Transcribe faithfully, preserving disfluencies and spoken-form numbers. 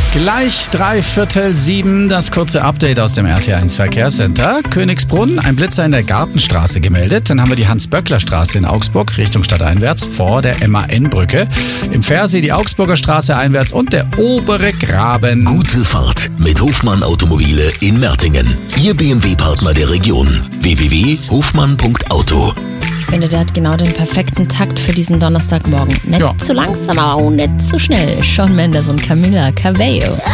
Gleich drei Viertel sieben, das kurze Update aus dem R T eins Verkehrscenter. Königsbrunn, ein Blitzer in der Gartenstraße gemeldet. Dann haben wir die Hans-Böckler-Straße in Augsburg, Richtung stadteinwärts, vor der M A N-Brücke. Im Versee die Augsburger Straße einwärts und der obere Graben. Gute Fahrt mit Hofmann Automobile in Mertingen. Ihr B M W-Partner der Region. w w w punkt hofmann punkt auto. Ich finde, der hat genau den perfekten Takt für diesen Donnerstagmorgen. Nicht Ja. zu langsam, aber auch nicht zu schnell. Shawn Mendes und Camila Cabello.